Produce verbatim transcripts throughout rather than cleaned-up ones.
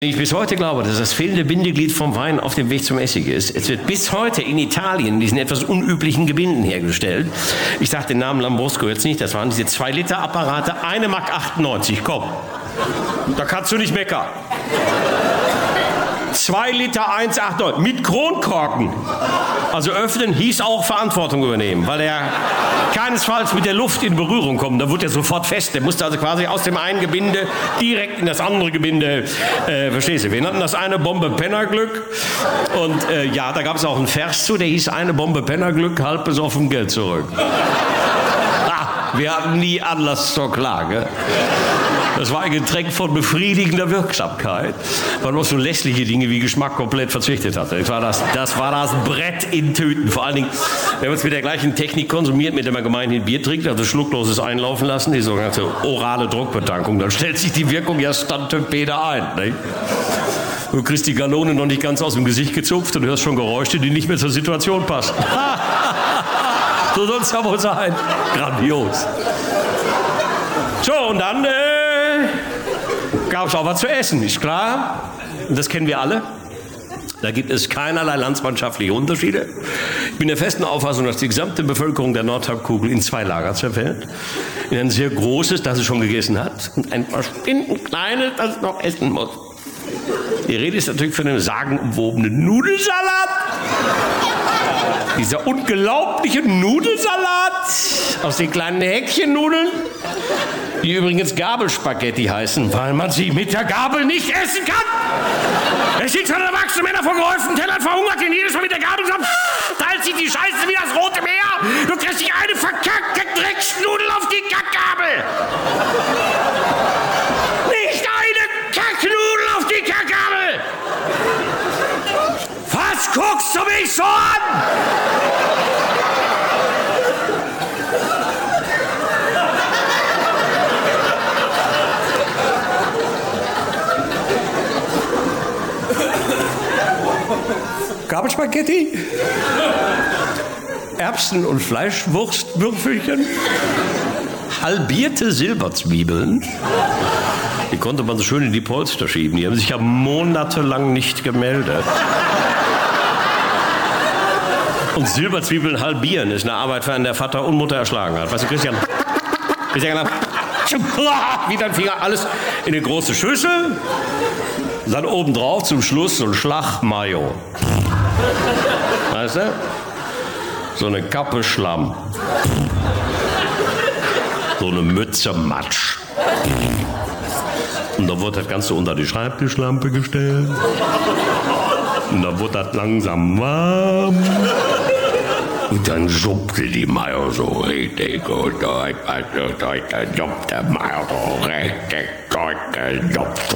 Ich bis heute glaube, dass das fehlende Bindeglied vom Wein auf dem Weg zum Essig ist. Es wird bis heute in Italien in diesen etwas unüblichen Gebinden hergestellt. Ich sage den Namen Lambrusco jetzt nicht, das waren diese zwei Liter Apparate, eine Mark achtundneunzig, komm. Da kannst du nicht meckern. zwei Liter eins Komma achtundneunzig mit Kronkorken. Also öffnen hieß auch Verantwortung übernehmen, weil er keinesfalls mit der Luft in Berührung kommt. Da wird er sofort fest. Der musste also quasi aus dem einen Gebinde direkt in das andere Gebinde. Äh, verstehst du? Wir nannten das eine Bombe Pennerglück. Und äh, ja, da gab es auch einen Vers zu, der hieß eine Bombe Pennerglück, halb besoffen Geld zurück. Ah, wir hatten nie Anlass zur Klage. Das war ein Getränk von befriedigender Wirksamkeit, weil man auf so lässliche Dinge wie Geschmack komplett verzichtet hatte. Das war das, das war das Brett in Tüten. Vor allen Dingen, wenn man es mit der gleichen Technik konsumiert, mit der man gemeinhin Bier trinkt, also schluckloses Einlaufen lassen, die sogenannte orale Druckbetankung, dann stellt sich die Wirkung ja stantepede ein. Nicht? Du kriegst die Kanone noch nicht ganz aus dem Gesicht gezupft und du hörst schon Geräusche, die nicht mehr zur Situation passen. So soll es ja wohl sein. Grandios. So, und dann... Äh, gab es auch was zu essen, ist klar. Und das kennen wir alle. Da gibt es keinerlei landsmannschaftliche Unterschiede. Ich bin der festen Auffassung, dass die gesamte Bevölkerung der Nordhalbkugel in zwei Lager zerfällt. In ein sehr großes, das es schon gegessen hat, und ein verschwindend kleines, das es noch essen muss. Die Rede ist natürlich von einem sagenumwobenen Nudelsalat. Dieser unglaubliche Nudelsalat aus den kleinen Häckchennudeln, die übrigens Gabelspaghetti heißen, weil man sie mit der Gabel nicht essen kann. Es sind schon erwachsene Männer vor gehäuften Tellern verhungert, die jedes Mal mit der Gabel so teilt sich die Scheiße wie das Rote Meer. Du kriegst dich eine verkackte Drecksnudel auf die Kackgabel. Nicht eine Kacknudel auf die Kackgabel. Was guckst du mich so an? Gabelspaghetti, Erbsen- und Fleischwurstwürfelchen, halbierte Silberzwiebeln. Die konnte man so schön in die Polster schieben. Die haben sich ja monatelang nicht gemeldet. Und Silberzwiebeln halbieren ist eine Arbeit, für einen der Vater und Mutter erschlagen hat. Weißt du, Christian? Christian, wie dein Finger, alles in eine große Schüssel. Dann obendrauf zum Schluss so ein Schlag Mayo. Weißt du? So eine Kappe Schlamm. So eine Mütze Matsch. Und dann wird das Ganze unter die Schreibtischlampe gestellt. Und dann wird das langsam warm. Und dann suppte die Mayo so richtig gut durch. Also durch, dann suppte Mayo so richtig gut gesuppt.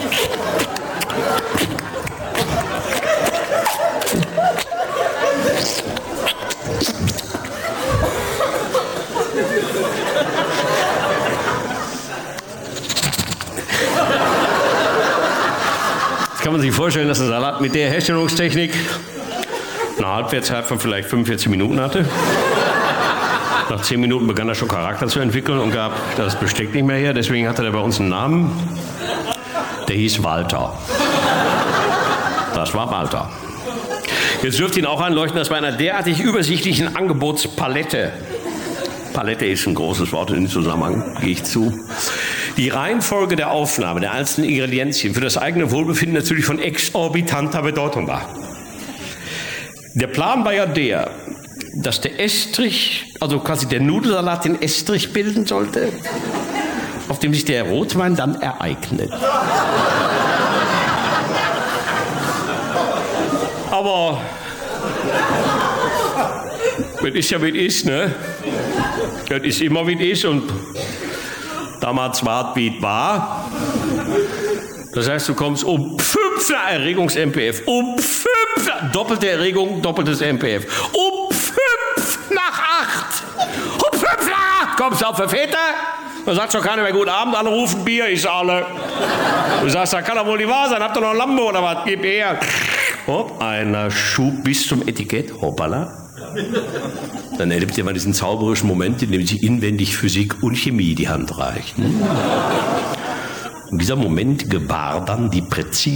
Jetzt kann man sich vorstellen, dass der Salat mit der Herstellungstechnik eine Halbwertszeit von vielleicht fünfundvierzig Minuten hatte. Nach zehn Minuten begann er schon Charakter zu entwickeln und gab das Besteck nicht mehr her. Deswegen hatte er bei uns einen Namen. Der hieß Walter. Das war Walter. Jetzt dürfte Ihnen auch einleuchten, dass bei einer derartig übersichtlichen Angebotspalette, Palette ist ein großes Wort in dem Zusammenhang, gehe ich zu, die Reihenfolge der Aufnahme der einzelnen Ingredienzien für das eigene Wohlbefinden natürlich von exorbitanter Bedeutung war. Der Plan war ja der, dass der Estrich, also quasi der Nudelsalat den Estrich bilden sollte, auf dem sich der Rotwein dann ereignet. Aber das ist ja wie es ist, ne? Das ist immer wie es ist und damals war es wie es war. Das heißt, du kommst um fünfter Erregungs-M P F, um fünfter, doppelte Erregung, doppeltes M P F, um fünf nach acht, um fünf nach acht kommst du auf der Fete, dann sagt schon keiner mehr guten Abend, alle rufen Bier, ich alle. Du sagst, da kann doch wohl nicht wahr sein, habt ihr noch ein Lambo oder was, gib her. Hopp, einer Schub bis zum Etikett, hoppala. Dann erlebt ihr mal diesen zauberischen Moment, in dem sich inwendig Physik und Chemie die Hand reichen. Und dieser Moment gebar dann die präzise